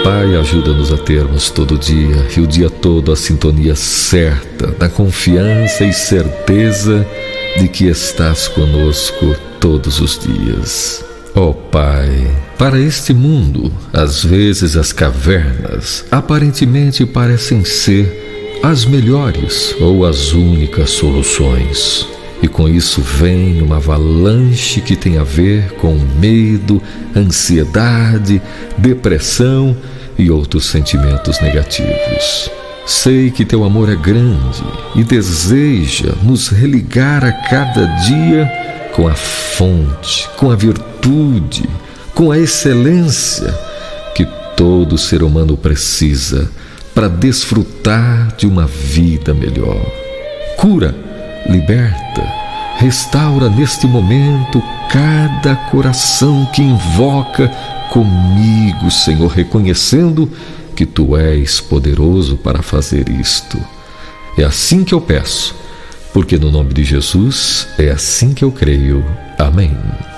Pai, ajuda-nos a termos todo dia e o dia todo a sintonia certa, na confiança e certeza de que estás conosco todos os dias. Ó Pai, para este mundo, às vezes as cavernas aparentemente parecem ser as melhores ou as únicas soluções. E com isso vem uma avalanche que tem a ver com medo, ansiedade, depressão e outros sentimentos negativos. Sei que teu amor é grande e deseja nos religar a cada dia com a fonte, com a virtude, com a excelência que todo ser humano precisa para desfrutar de uma vida melhor. Cura, liberta, restaura neste momento cada coração que invoca comigo, Senhor, reconhecendo que Tu és poderoso para fazer isto. É assim que eu peço, porque no nome de Jesus é assim que eu creio. Amém.